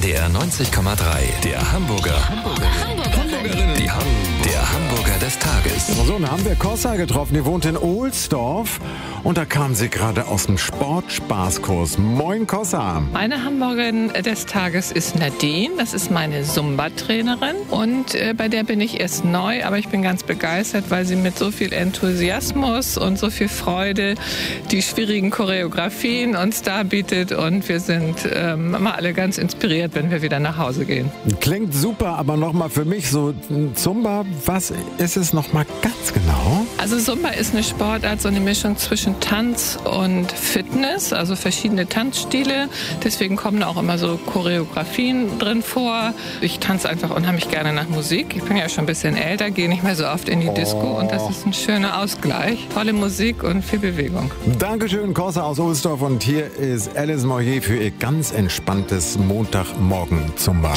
NDR 90,3. Der Hamburger. Hamburgerinnen. Der Hamburger des Tages. So, dann haben wir Kossa getroffen, die wohnt in Ohlsdorf und da kam sie gerade aus dem Sportspaßkurs. Moin Kossa. Meine Hamburgerin des Tages ist Nadine, das ist meine Zumba-Trainerin und bei der bin ich erst neu, aber ich bin ganz begeistert, weil sie mit so viel Enthusiasmus und so viel Freude die schwierigen Choreografien uns darbietet und wir sind immer alle ganz inspiriert, wenn wir wieder nach Hause gehen. Klingt super, aber nochmal für mich so Zumba, was ist es nochmal ganz genau? Also Zumba ist eine Sportart, so eine Mischung zwischen Tanz und Fitness, also verschiedene Tanzstile. Deswegen kommen da auch immer so Choreografien drin vor. Ich tanze einfach unheimlich gerne nach Musik. Ich bin ja schon ein bisschen älter, gehe nicht mehr so oft in die Disco und das ist ein schöner Ausgleich. Tolle Musik und viel Bewegung. Dankeschön, Kossa aus Ohlsdorf und hier ist Alice Moyer für ihr ganz entspanntes Montagmorgen Zumba.